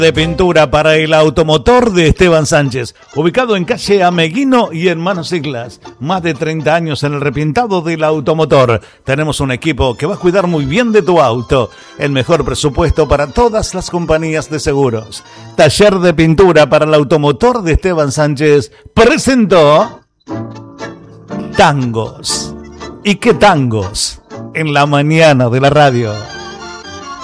De pintura para el automotor de Esteban Sánchez, ubicado en calle Ameguino y en Manos Islas. Más de 30 años en el repintado del automotor. Tenemos un equipo que va a cuidar muy bien de tu auto. El mejor presupuesto para todas las compañías de seguros. Taller de pintura para el automotor de Esteban Sánchez presentó Tangos. ¿Y qué tangos? En la mañana de la radio.